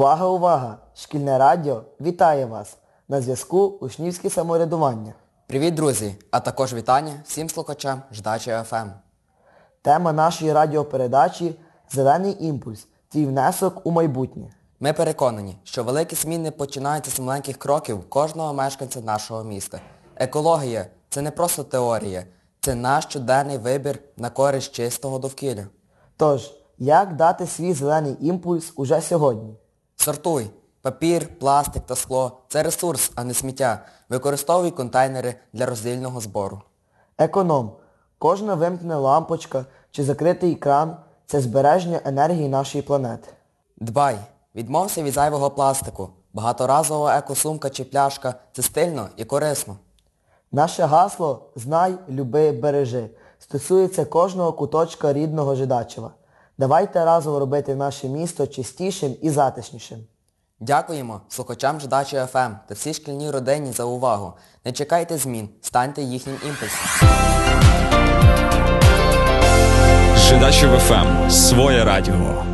Увага, увага! Шкільне радіо вітає вас! На зв'язку учнівське самоврядування. Привіт, друзі! А також вітання всім слухачам Ждачі ФМ. Тема нашої радіопередачі «Зелений імпульс. Твій внесок у майбутнє». Ми переконані, що великі зміни починаються з маленьких кроків кожного мешканця нашого міста. Екологія – це не просто теорія, це наш щоденний вибір на користь чистого довкілля. Тож, як дати свій зелений імпульс уже сьогодні? Сортуй. Папір, пластик та скло – це ресурс, а не сміття. Використовуй контейнери для роздільного збору. Економ. Кожна вимкнена лампочка чи закритий кран – це збереження енергії нашої планети. Дбай. Відмовся від зайвого пластику. Багаторазова екосумка чи пляшка – це стильно і корисно. Наше гасло «Знай, люби, бережи» стосується кожного куточка рідного Жидачева. Давайте разом робити наше місто чистішим і затишнішим. Дякуємо слухачам Ждачі ФМ та всій шкільній родині за увагу. Не чекайте змін, станьте їхнім імпульсом. Жидачів ФМ. Своє радіо.